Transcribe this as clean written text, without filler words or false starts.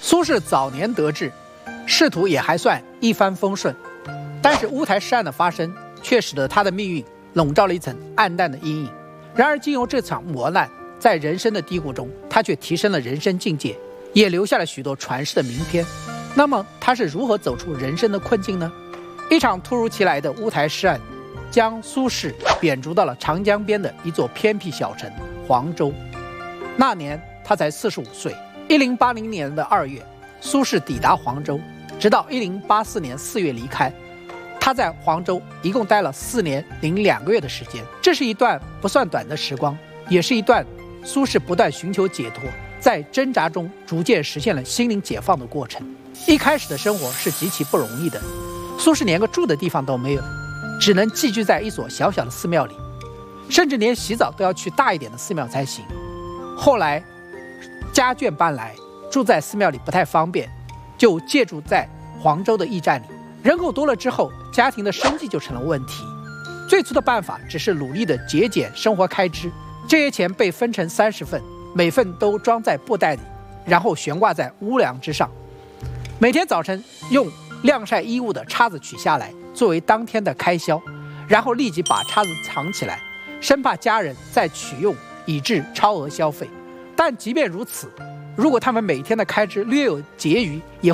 苏轼早年得志，仕途也还算一帆风顺，但是乌台诗案的发生却使得他的命运笼罩了一层暗淡的阴影。然而经由这场磨难，在人生的低谷中，他却提升了人生境界，也留下了许多传世的名篇。那么他是如何走出人生的困境呢？一场突如其来的乌台诗案将苏轼贬逐到了长江边的一座偏僻小城黄州。那年他才45岁。1080年的2月，苏轼抵达黄州，直到1084年4月离开。他在黄州一共待了4年零2个月的时间，这是一段不算短的时光，也是一段苏轼不断寻求解脱，在挣扎中逐渐实现了心灵解放的过程。一开始的生活是极其不容易的，苏轼连个住的地方都没有，只能寄居在一所小小的寺庙里，甚至连洗澡都要去大一点的寺庙才行。后来家眷搬来，住在寺庙里不太方便，就借住在黄州的驿站里。人口多了之后，家庭的生计就成了问题。最初的办法只是努力的节俭生活开支，这些钱被分成30份，每份都装在布袋里，然后悬挂在屋梁之上。每天早晨用晾晒衣物的叉子取下来，作为当天的开销，然后立即把叉子藏起来，生怕家人再取用，以致超额消费。但即便如此，如果他们每天的开支略有结余，也